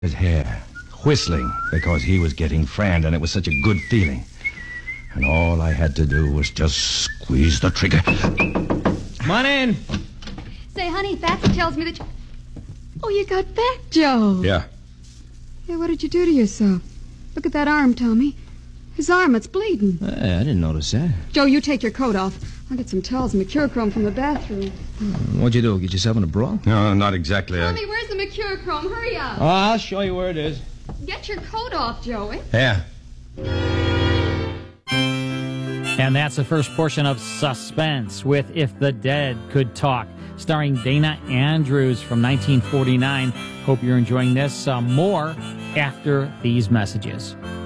his hair, whistling because he was getting franned, and it was such a good feeling. And all I had to do was just squeeze the trigger. Come on in. Say, honey, Patsy tells me that you... Oh, you got back, Joe. Yeah. Yeah, what did you do to yourself? Look at that arm, Tommy. His arm, it's bleeding. I didn't notice that. Joe, you take your coat off. I'll get some towels and Mercurochrome from the bathroom. What'd you do, get yourself in a brawl? No, not exactly. Tommy, where's the Mercurochrome? Hurry up. Oh, I'll show you where it is. Get your coat off, Joey. Yeah. And that's the first portion of Suspense with If the Dead Could Talk, starring Dana Andrews from 1949. Hope you're enjoying this. More after these messages.